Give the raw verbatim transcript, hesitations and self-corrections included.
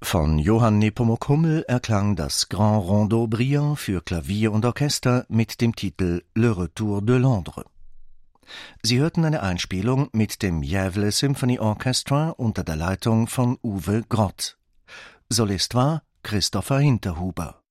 Von Johann Nepomuk Hummel erklang das Grand Rondo Brillant für Klavier und Orchester mit dem Titel Le Retour de Londres. Sie hörten eine Einspielung mit dem Gävle Symphony Orchestra unter der Leitung von Uwe Grott. Solist war Christopher Hinterhuber.